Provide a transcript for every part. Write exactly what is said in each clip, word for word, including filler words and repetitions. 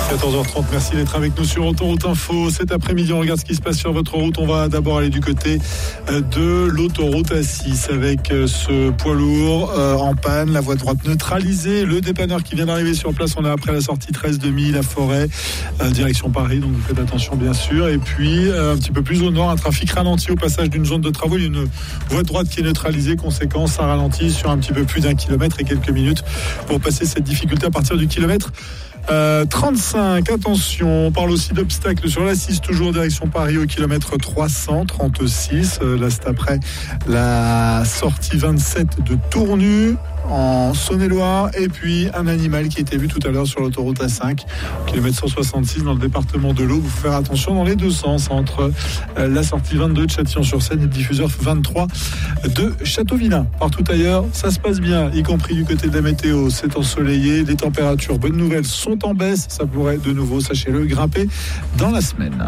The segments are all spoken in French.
quatorze heures trente, merci d'être avec nous sur Autoroute Info. Cet après-midi, on regarde ce qui se passe sur votre route. On va d'abord aller du côté de l'autoroute A six avec ce poids lourd en panne, la voie droite neutralisée, le dépanneur qui vient d'arriver sur place. On est après la sortie treize demi, la forêt, direction Paris, donc vous faites attention bien sûr. Et puis un petit peu plus au nord, un trafic ralenti au passage d'une zone de travaux. Il y a une voie droite qui est neutralisée, conséquence, ça ralentit sur un petit peu plus d'un kilomètre et quelques minutes pour passer cette difficulté à partir du kilomètre Euh, trente-cinq, attention, on parle aussi d'obstacles sur l'A six, toujours direction Paris au kilomètre trois cent trente-six. Euh, là, c'est après la sortie vingt-sept de Tournu en Saône-et-Loire. Et puis un animal qui a été vu tout à l'heure sur l'autoroute A cinq, au kilomètre cent soixante-six dans le département de l'Aube. Il faut faire attention dans les deux sens entre euh, la sortie vingt-deux de Châtillon-sur-Seine et le diffuseur vingt-trois de Châteauvillain. Partout ailleurs, ça se passe bien, y compris du côté de la météo. C'est ensoleillé, les températures, bonne nouvelle, sont en baisse. Ça pourrait de nouveau, sachez-le, grimper dans la semaine.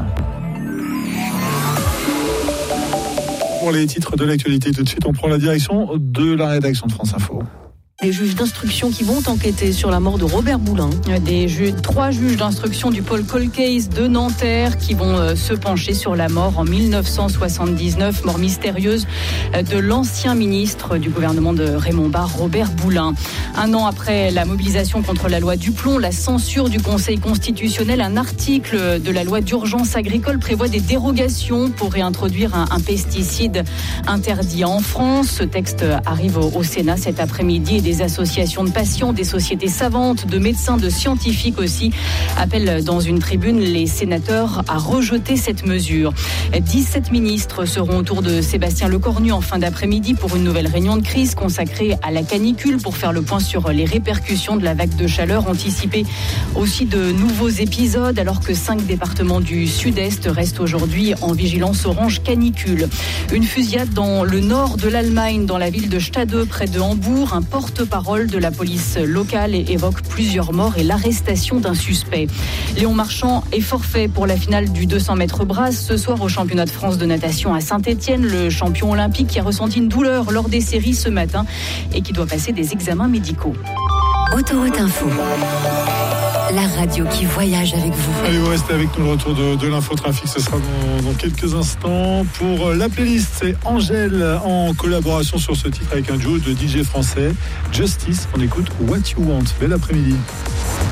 Pour les titres de l'actualité, tout de suite, on prend la direction de la rédaction de France Info. Des juges d'instruction qui vont enquêter sur la mort de Robert Boulin. Des ju- trois juges d'instruction du pôle Cold Case de Nanterre qui vont euh, se pencher sur la mort en dix-neuf cent soixante-dix-neuf, mort mystérieuse euh, de l'ancien ministre du gouvernement de Raymond Barre, Robert Boulin. Un an après la mobilisation contre la loi Duplon, la censure du Conseil constitutionnel, un article de la loi d'urgence agricole prévoit des dérogations pour réintroduire un, un pesticide interdit en France. Ce texte arrive au, au Sénat cet après-midi et des associations de patients, des sociétés savantes, de médecins, de scientifiques aussi appellent dans une tribune les sénateurs à rejeter cette mesure. dix-sept ministres seront autour de Sébastien Lecornu en fin d'après-midi pour une nouvelle réunion de crise consacrée à la canicule pour faire le point sur les répercussions de la vague de chaleur, anticiper aussi de nouveaux épisodes alors que cinq départements du sud-est restent aujourd'hui en vigilance orange canicule. Une fusillade dans le nord de l'Allemagne, dans la ville de Stade près de Hambourg. Un porte-parole de la police locale évoque plusieurs morts et l'arrestation d'un suspect. Léon Marchand est forfait pour la finale du deux cents mètres brasse ce soir au championnat de France de natation à Saint-Étienne. Le champion olympique qui a ressenti une douleur lors des séries ce matin et qui doit passer des examens médicaux. Autoroute Info, la radio qui voyage avec vous. Allez, vous restez avec nous, le retour de, de l'infotrafic, ce sera dans, dans quelques instants. Pour la playlist, c'est Angèle en collaboration sur ce titre avec un duo de D J français, Justice. On écoute What You Want. Bel après-midi.